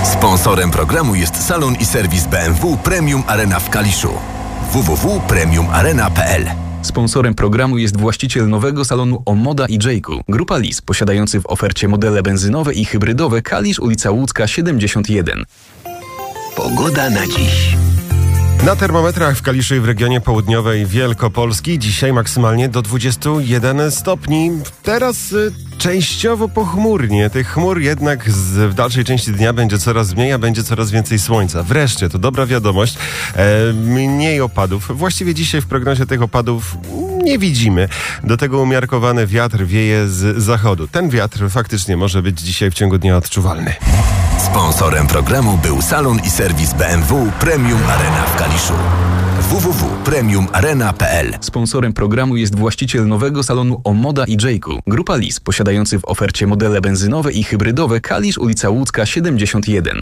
Sponsorem programu jest salon i serwis BMW Premium Arena w Kaliszu. www.premiumarena.pl. Sponsorem programu jest właściciel nowego salonu Omoda i Jayku. Grupa Lis, posiadający w ofercie modele benzynowe i hybrydowe. Kalisz, ulica Łódzka 71. Pogoda na dziś. Na termometrach w Kaliszu i w regionie południowej Wielkopolski dzisiaj maksymalnie do 21 stopni. Teraz częściowo pochmurnie. Tych chmur jednak w dalszej części dnia będzie coraz mniej, a będzie coraz więcej słońca. Wreszcie, to dobra wiadomość, mniej opadów. Właściwie dzisiaj w prognozie tych opadów nie widzimy. Do tego umiarkowany wiatr wieje z zachodu. Ten wiatr faktycznie może być dzisiaj w ciągu dnia odczuwalny. Sponsorem programu był salon i serwis BMW Premium Arena w Kaliszu. www.premiumarena.pl. Sponsorem programu jest właściciel nowego salonu Omoda i Jayku. Grupa Lis, posiadający w ofercie modele benzynowe i hybrydowe. Kalisz, ulica Łódzka 71.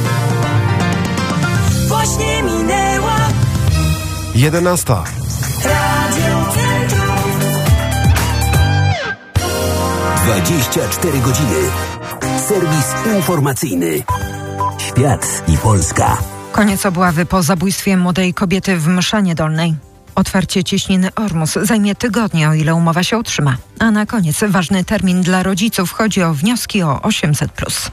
Właśnie minęła 11. Radio Centrum. 24 godziny. Serwis informacyjny. Świat i Polska. Koniec obławy po zabójstwie młodej kobiety w Mszanie Dolnej. Otwarcie cieśniny Ormus zajmie tygodnie, o ile umowa się utrzyma. A na koniec ważny termin dla rodziców. Chodzi o wnioski o 800+.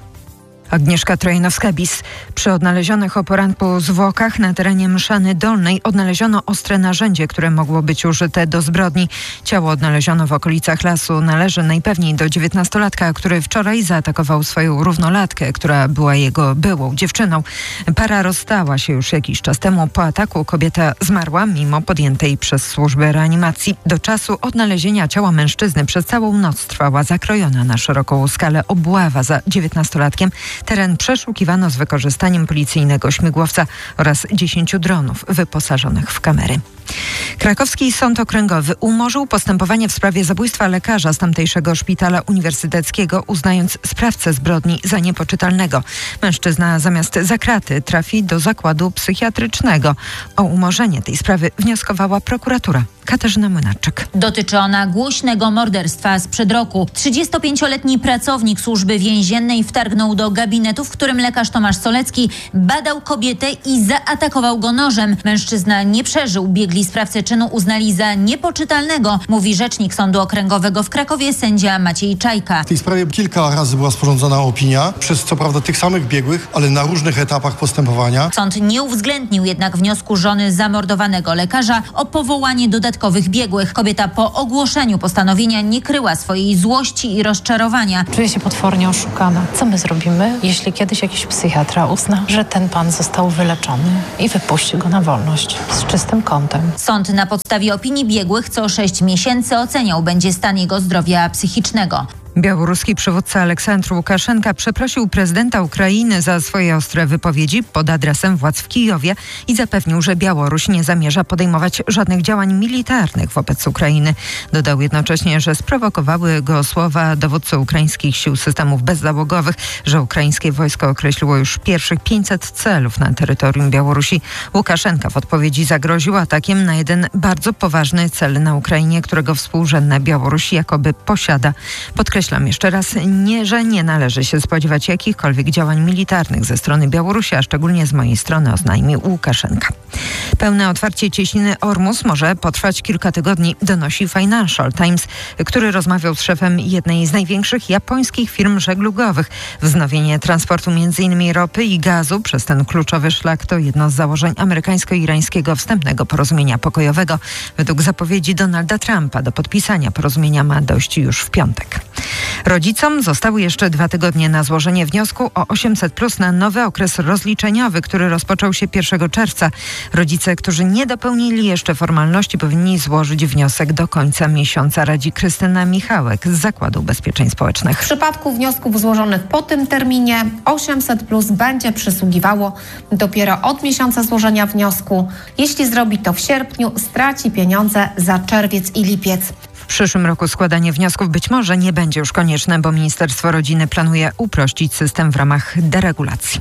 Agnieszka Trojanowska-Bis. Przy odnalezionych o poranku zwłokach na terenie Mszany Dolnej odnaleziono ostre narzędzie, które mogło być użyte do zbrodni. Ciało odnaleziono w okolicach lasu. Należy najpewniej do 19-latka, który wczoraj zaatakował swoją równolatkę, która była jego byłą dziewczyną. Para rozstała się już jakiś czas temu. Po ataku kobieta zmarła mimo podjętej przez służby reanimacji. Do czasu odnalezienia ciała mężczyzny przez całą noc trwała zakrojona na szeroką skalę obława za 19-latkiem. Teren przeszukiwano z wykorzystaniem policyjnego śmigłowca oraz 10 dronów wyposażonych w kamery. Krakowski Sąd Okręgowy umorzył postępowanie w sprawie zabójstwa lekarza z tamtejszego szpitala uniwersyteckiego, uznając sprawcę zbrodni za niepoczytalnego. Mężczyzna zamiast za kraty trafi do zakładu psychiatrycznego. O umorzenie tej sprawy wnioskowała prokuratura. Katarzyna Młynarczyk. Dotyczy ona głośnego morderstwa sprzed roku. 35-letni pracownik służby więziennej wtargnął do gabinetu, w którym lekarz Tomasz Solecki badał kobietę i zaatakował go nożem. Mężczyzna nie przeżył. Biegli sprawcę czynu uznali za niepoczytalnego, mówi rzecznik Sądu Okręgowego w Krakowie, sędzia Maciej Czajka. W tej sprawie kilka razy była sporządzona opinia przez co prawda tych samych biegłych, ale na różnych etapach postępowania. Sąd nie uwzględnił jednak wniosku żony zamordowanego lekarza o powołanie dodatkowych biegłych. Kobieta po ogłoszeniu postanowienia nie kryła swojej złości i rozczarowania. Czuję się potwornie oszukana. Co my zrobimy, jeśli kiedyś jakiś psychiatra uzna, że ten pan został wyleczony i wypuści go na wolność z czystym kątem? Sąd na podstawie opinii biegłych co 6 miesięcy oceniał będzie stan jego zdrowia psychicznego. Białoruski przywódca Aleksandr Łukaszenka przeprosił prezydenta Ukrainy za swoje ostre wypowiedzi pod adresem władz w Kijowie i zapewnił, że Białoruś nie zamierza podejmować żadnych działań militarnych wobec Ukrainy. Dodał jednocześnie, że sprowokowały go słowa dowódcy ukraińskich sił systemów bezzałogowych, że ukraińskie wojsko określiło już pierwszych 500 celów na terytorium Białorusi. Łukaszenka w odpowiedzi zagroził atakiem na jeden bardzo poważny cel na Ukrainie, którego współrzędna Białoruś jakoby posiada. Podkreślam jeszcze raz, że nie należy się spodziewać jakichkolwiek działań militarnych ze strony Białorusi, a szczególnie z mojej strony, oznajmił Łukaszenka. Pełne otwarcie cieśniny Ormus może potrwać kilka tygodni, donosi Financial Times, który rozmawiał z szefem jednej z największych japońskich firm żeglugowych. Wznowienie transportu m.in. ropy i gazu przez ten kluczowy szlak to jedno z założeń amerykańsko-irańskiego wstępnego porozumienia pokojowego. Według zapowiedzi Donalda Trumpa do podpisania porozumienia ma dojść już w piątek. Rodzicom zostały jeszcze 2 tygodnie na złożenie wniosku o 800+ na nowy okres rozliczeniowy, który rozpoczął się 1 czerwca. Rodzice, którzy nie dopełnili jeszcze formalności, powinni złożyć wniosek do końca miesiąca, radzi Krystyna Michałek z Zakładu Ubezpieczeń Społecznych. W przypadku wniosków złożonych po tym terminie 800+ będzie przysługiwało dopiero od miesiąca złożenia wniosku. Jeśli zrobi to w sierpniu, straci pieniądze za czerwiec i lipiec. W przyszłym roku składanie wniosków być może nie będzie już konieczne, bo Ministerstwo Rodziny planuje uprościć system w ramach deregulacji.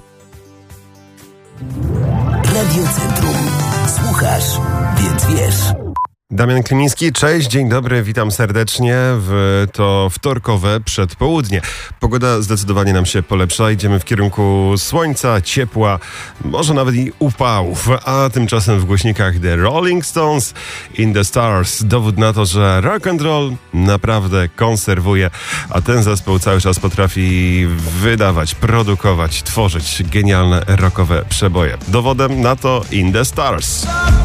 Radio Centrum. Słuchasz, więc wiesz. Damian Kliński, cześć, dzień dobry, witam serdecznie w to wtorkowe przedpołudnie. Pogoda zdecydowanie nam się polepsza, idziemy w kierunku słońca, ciepła, może nawet i upałów, a tymczasem w głośnikach The Rolling Stones in the Stars. Dowód na to, że rock and roll naprawdę konserwuje, a ten zespół cały czas potrafi wydawać, produkować, tworzyć genialne rockowe przeboje. Dowodem na to In the Stars.